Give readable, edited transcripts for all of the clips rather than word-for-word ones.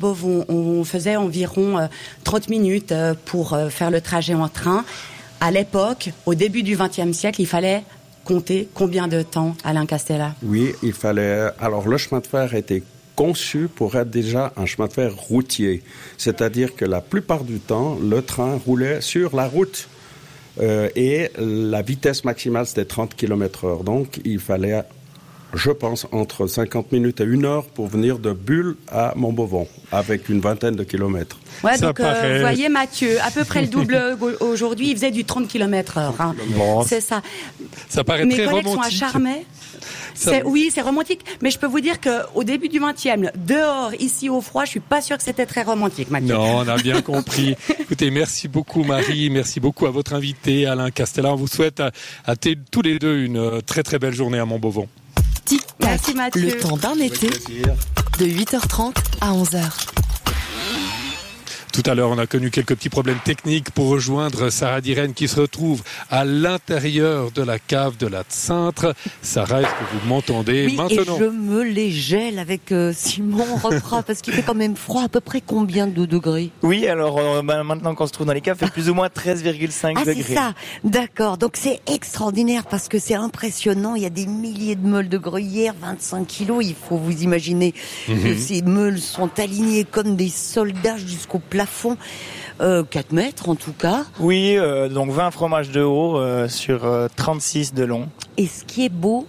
Montbovon, on faisait environ 30 minutes pour faire le trajet en train. À l'époque, au début du XXe siècle, il fallait compter combien de temps, Alain Castella? Oui, il fallait... Alors, le chemin de fer était conçu pour être déjà un chemin de fer routier. C'est-à-dire que la plupart du temps, le train roulait sur la route. Et la vitesse maximale, c'était 30 km/h. Donc, il fallait, je pense, entre 50 minutes et 1 heure pour venir de Bulle à Montbovon, avec une vingtaine de kilomètres. Ouais, donc vous voyez Mathieu, à peu près le double aujourd'hui, il faisait du 30 km/h. Hein. Bon. C'est ça. Ça paraît Mes très collègues romantique. sont à Charmey. Oui, c'est romantique, mais je peux vous dire qu'au début du 20e, dehors, ici au froid, je suis pas sûre que c'était très romantique, Mathieu. Non, on a bien compris. Écoutez, merci beaucoup Marie, merci beaucoup à votre invité Alain Castella. On vous souhaite à tous les deux une très très belle journée à Montbovon. Merci Mathieu. Le temps d'un été, de 8h30 à 11h. Tout à l'heure, on a connu quelques petits problèmes techniques pour rejoindre Sarah Dirène qui se retrouve à l'intérieur de la cave de la Cintre. Sarah, est-ce que vous m'entendez maintenant? Et je me les gèle avec Simon Reprat parce qu'il fait quand même froid. À peu près combien de degrés? Oui, alors maintenant qu'on se trouve dans les caves, il fait plus ou moins 13,5 degrés. C'est ça, d'accord. Donc c'est extraordinaire parce que c'est impressionnant. Il y a des milliers de meules de gruyère, 25 kilos. Il faut vous imaginer que ces meules sont alignées comme des soldats jusqu'au plafond. 4 mètres en tout cas. Oui, donc 20 fromages de haut sur 36 de long. Et ce qui est beau,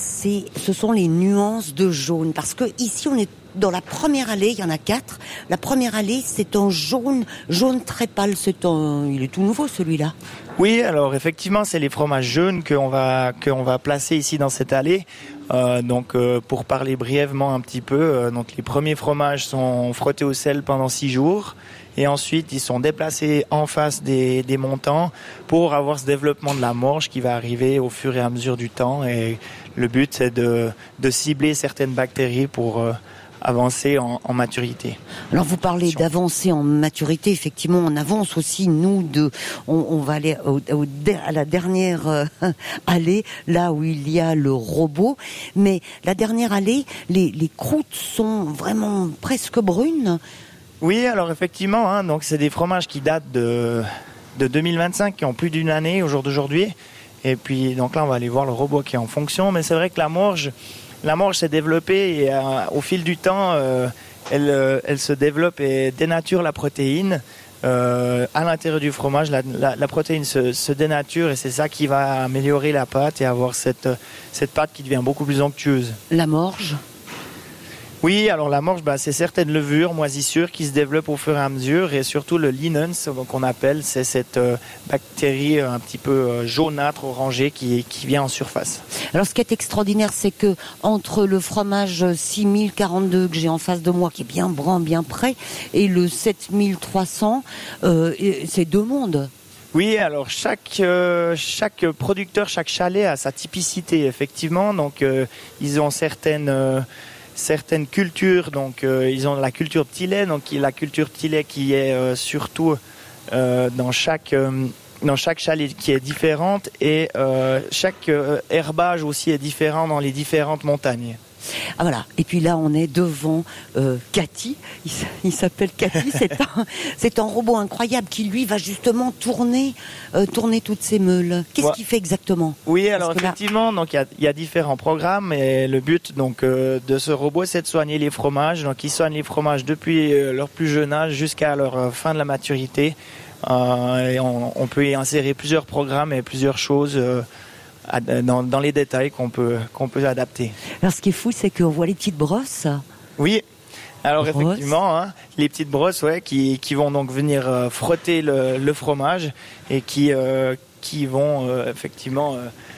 ce sont les nuances de jaune. Parce que ici, on est dans la première allée, il y en a 4. La première allée, c'est en jaune très pâle. Il est tout nouveau celui-là. Oui, alors effectivement, c'est les fromages jaunes qu'on va placer ici dans cette allée. Pour parler brièvement un petit peu, donc les premiers fromages sont frottés au sel pendant 6 jours. Et ensuite, ils sont déplacés en face des montants pour avoir ce développement de la morge qui va arriver au fur et à mesure du temps. Et le but, c'est de cibler certaines bactéries pour avancer en maturité. Alors vous parlez d'avancer en maturité, effectivement on avance aussi nous on va aller à la dernière allée, là où il y a le robot, mais la dernière allée, les croûtes sont vraiment presque brunes. Oui, alors effectivement, donc c'est des fromages qui datent de 2025, qui ont plus d'une année au jour d'aujourd'hui, et puis donc là on va aller voir le robot qui est en fonction, mais c'est vrai que la morge s'est développée et au fil du temps, elle se développe et dénature la protéine. À l'intérieur du fromage, la protéine se dénature et c'est ça qui va améliorer la pâte et avoir cette pâte qui devient beaucoup plus onctueuse. La morge? Oui, alors la morge, c'est certaines levures, moisissures qui se développent au fur et à mesure et surtout le linens, qu'on appelle, c'est cette bactérie un petit peu jaunâtre, orangée qui vient en surface. Alors ce qui est extraordinaire, c'est que entre le fromage 6042 que j'ai en face de moi, qui est bien brun, bien prêt, et le 7300, c'est deux mondes. Oui, alors chaque producteur, chaque chalet a sa typicité, effectivement. Donc ils ont certaines cultures, donc ils ont la culture Tilley, donc la culture Tilley qui est surtout dans chaque chalet qui est différente et chaque herbage aussi est différent dans les différentes montagnes. Ah voilà. Et puis là, on est devant Cathy. Il s'appelle Cathy. C'est un robot incroyable qui lui va justement tourner toutes ces meules. Qu'est-ce qu'il fait exactement? Oui, alors effectivement, donc il y a différents programmes et le but donc de ce robot, c'est de soigner les fromages. Donc il soigne les fromages depuis leur plus jeune âge jusqu'à leur fin de la maturité. Et on peut y insérer plusieurs programmes et plusieurs choses. Dans les détails qu'on peut adapter. Alors ce qui est fou, c'est qu'on voit les petites brosses. Oui, alors effectivement, les petites brosses qui vont donc venir frotter le fromage et qui vont effectivement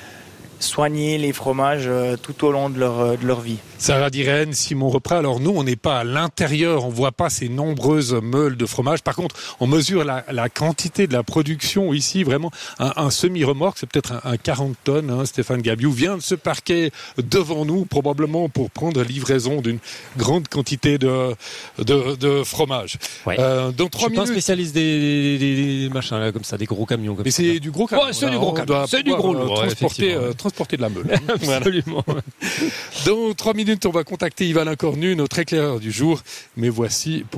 soigner les fromages tout au long de leur vie. Sarah Dirène, Simon Reprat. Alors nous, on n'est pas à l'intérieur, on voit pas ces nombreuses meules de fromage. Par contre, on mesure la quantité de la production ici. Vraiment, un semi-remorque, c'est peut-être un 40 tonnes. Stéphane Gabiou vient de se parquer devant nous, probablement pour prendre livraison d'une grande quantité de fromage. Ouais. Dans 3 minutes. Je suis pas un spécialiste des machins là, comme ça, des gros camions. Mais c'est du gros camion. Ouais, c'est du gros camion. C'est du gros lourd. Transporter de la meule. Absolument. Dans 3 minutes, on va contacter Yvan Incornu, notre éclaireur du jour. Mais voici